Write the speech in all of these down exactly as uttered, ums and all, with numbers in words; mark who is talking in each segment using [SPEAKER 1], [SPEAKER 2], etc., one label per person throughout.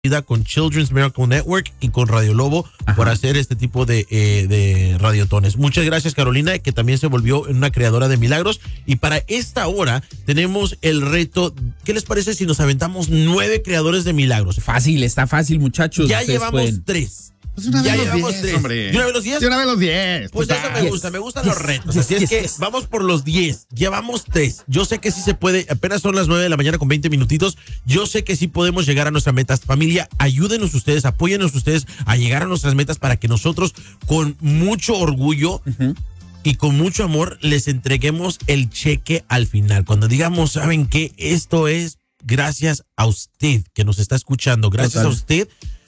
[SPEAKER 1] con Children's Miracle Network y con Radio Lobo. Ajá. Por hacer este tipo de, eh, de radiotones. Muchas gracias, Carolina, que también se volvió una creadora de milagros. Y para esta hora tenemos el reto. ¿Qué les parece si nos aventamos nueve creadores de milagros?
[SPEAKER 2] Fácil, está fácil, muchachos.
[SPEAKER 1] Ya llevamos pueden. tres.
[SPEAKER 3] Pues una
[SPEAKER 1] ya
[SPEAKER 3] vez
[SPEAKER 1] llevamos
[SPEAKER 3] los diez,
[SPEAKER 1] tres.
[SPEAKER 3] hombre.
[SPEAKER 1] ¿Y una vez los diez?
[SPEAKER 3] Y una vez los diez.
[SPEAKER 1] Pues eso me gusta, me gustan los retos. Así es que vamos por los diez. Llevamos tres. Yo sé que sí se puede. Apenas son las nueve de la mañana con veinte minutitos. Yo sé que sí podemos llegar a nuestras metas. Familia, ayúdenos ustedes, apóyennos ustedes a llegar a nuestras metas para que nosotros, con mucho orgullo uh-huh. y con mucho amor, les entreguemos el cheque al final. Cuando digamos, ¿saben qué? Esto es gracias a usted que nos está escuchando. Gracias Total. a usted.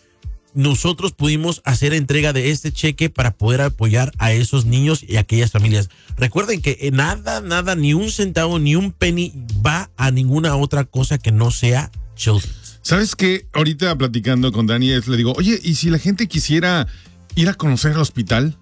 [SPEAKER 1] Nosotros pudimos hacer entrega de este cheque para poder apoyar a esos niños y a aquellas familias. Recuerden que nada, nada, ni un centavo, ni un penny va a ninguna otra cosa que no sea Children's.
[SPEAKER 3] ¿Sabes qué? Ahorita platicando con Dani, le digo, oye, ¿y si la gente quisiera ir a conocer el hospital?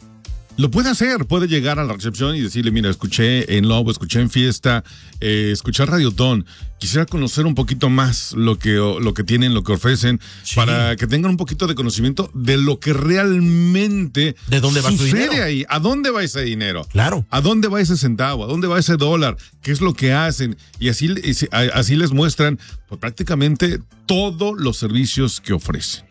[SPEAKER 3] Lo puede hacer, puede llegar a la recepción y decirle, mira, escuché en Lobo, escuché en Fiesta, eh, escuché Radiotón, quisiera conocer un poquito más lo que, lo que tienen, lo que ofrecen, sí. para que tengan un poquito de conocimiento de lo que realmente
[SPEAKER 1] ¿De dónde va
[SPEAKER 3] sucede
[SPEAKER 1] su dinero?
[SPEAKER 3] ahí, a dónde va ese dinero,
[SPEAKER 1] claro,
[SPEAKER 3] a dónde va ese centavo, a dónde va ese dólar, qué es lo que hacen, y así, así les muestran pues, prácticamente todos los servicios que ofrecen.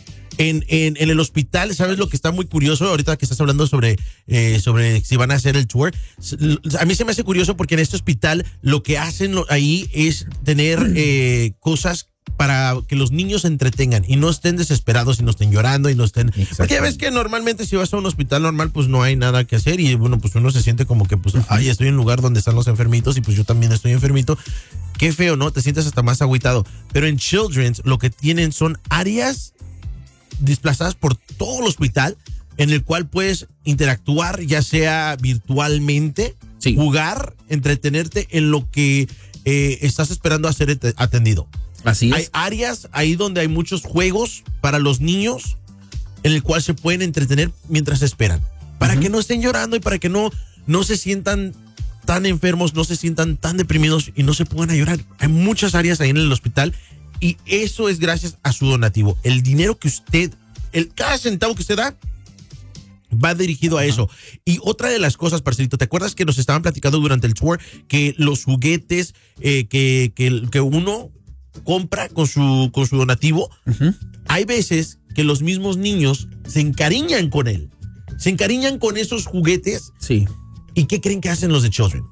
[SPEAKER 1] En, en, en el hospital, ¿sabes lo que está muy curioso? Ahorita que estás hablando sobre, eh, sobre si van a hacer el tour. A mí se me hace curioso porque en este hospital lo que hacen ahí es tener eh, cosas para que los niños se entretengan y no estén desesperados y no estén llorando y no estén... Porque ya ves que normalmente si vas a un hospital normal pues no hay nada que hacer y bueno, pues uno se siente como que pues, ay, estoy en un lugar donde están los enfermitos y pues yo también estoy enfermito. Qué feo, ¿no? Te sientes hasta más agüitado. Pero en Children's lo que tienen son áreas desplazadas por todo el hospital en el cual puedes interactuar ya sea virtualmente, sí. jugar, entretenerte en lo que eh, estás esperando a ser atendido.
[SPEAKER 2] Así es.
[SPEAKER 1] Hay áreas ahí donde hay muchos juegos para los niños en el cual se pueden entretener mientras esperan, para uh-huh. que no estén llorando y para que no, no se sientan tan enfermos, no se sientan tan deprimidos y no se pongan a llorar. Hay muchas áreas ahí en el hospital. Y eso es gracias a su donativo. El dinero que usted, el cada centavo que usted da, va dirigido a eso. Y otra de las cosas, parcerito, ¿te acuerdas que nos estaban platicando durante el tour que los juguetes eh, que, que, que uno compra con su, con su donativo, uh-huh. hay veces que los mismos niños se encariñan con él. Se encariñan con esos juguetes.
[SPEAKER 2] Sí.
[SPEAKER 1] ¿Y qué creen que hacen los de Children?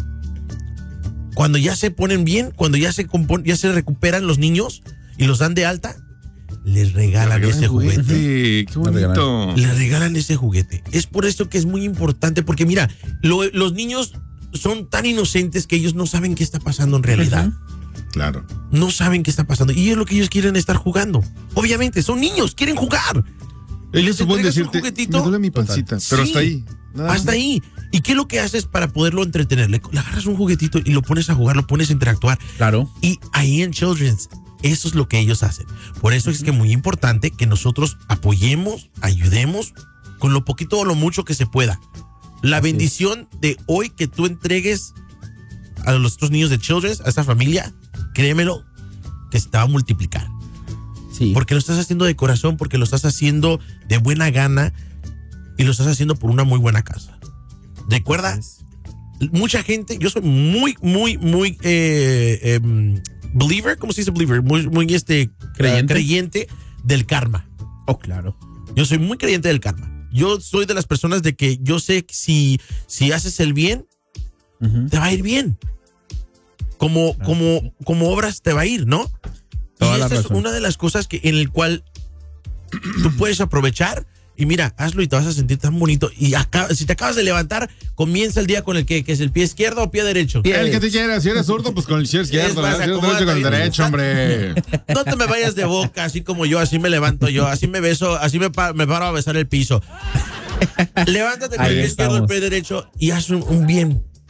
[SPEAKER 1] Cuando ya se ponen bien, cuando ya se compon, ya se recuperan los niños y los dan de alta, les regalan, regalan ese juguete.
[SPEAKER 3] juguete. Qué bonito.
[SPEAKER 1] Les regalan ese juguete. Es por esto que es muy importante, porque mira, lo, los niños son tan inocentes que ellos no saben qué está pasando en realidad.
[SPEAKER 3] Uh-huh. Claro.
[SPEAKER 1] No saben qué está pasando. Y es lo que ellos quieren estar jugando. Obviamente, son niños, quieren jugar.
[SPEAKER 3] Ellos se pueden decirte, me duele mi pancita, pero sí, hasta ahí.
[SPEAKER 1] Nada hasta más. ahí. ¿Y qué es lo que haces para poderlo entretener? Le, le agarras un juguetito y lo pones a jugar, lo pones a interactuar.
[SPEAKER 2] Claro.
[SPEAKER 1] Y ahí en Children's, eso es lo que ellos hacen. Por eso es que es muy importante que nosotros apoyemos, ayudemos con lo poquito o lo mucho que se pueda. La Así bendición es. de hoy que tú entregues a los otros niños de Children's, a esta familia, créemelo, que se te va a multiplicar.
[SPEAKER 2] Sí.
[SPEAKER 1] Porque lo estás haciendo de corazón, porque lo estás haciendo de buena gana y lo estás haciendo por una muy buena causa. Recuerda, mucha gente, yo soy muy, muy, muy eh, eh, believer, ¿cómo se dice believer? Muy, muy este,
[SPEAKER 2] ¿Creyente?
[SPEAKER 1] Uh, creyente del karma.
[SPEAKER 2] Oh, claro.
[SPEAKER 1] Yo soy muy creyente del karma. Yo soy de las personas de que yo sé que si, si haces el bien, uh-huh. te va a ir bien. Como, claro. como, como obras te va a ir, ¿no?
[SPEAKER 2] Toda
[SPEAKER 1] y
[SPEAKER 2] esta
[SPEAKER 1] es una de las cosas que, en el cual tú puedes aprovechar. Y mira, hazlo y te vas a sentir tan bonito. Y acá, si te acabas de levantar, comienza el día con el que, que es el pie izquierdo o pie derecho.
[SPEAKER 3] Pie el que te quieras. Si eres zurdo, pues con el pie izquierdo.
[SPEAKER 1] Más,
[SPEAKER 3] si eres derecho, con el derecho, hombre.
[SPEAKER 1] No te me vayas de boca, así como yo, así me levanto yo, así me beso, así me, pa, me paro a besar el piso. Levántate con el pie izquierdo, el pie derecho y haz un, un bien.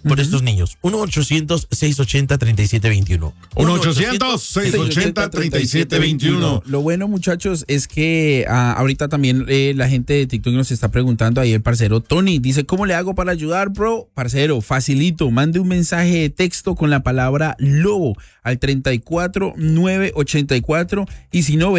[SPEAKER 1] por
[SPEAKER 2] Ujú.
[SPEAKER 1] estos niños. uno ochocientos, seiscientos ochenta, treinta y siete veintiuno.
[SPEAKER 3] uno ochocientos, seiscientos ochenta, treinta y siete veintiuno.
[SPEAKER 2] Lo bueno, muchachos, es que ah, ahorita también eh, la gente de TikTok nos está preguntando, ahí el parcero Tony dice, ¿cómo le hago para ayudar, bro? Parcero, facilito, mande un mensaje de texto con la palabra lobo al treinta y cuatro, novecientos ochenta y cuatro y si no,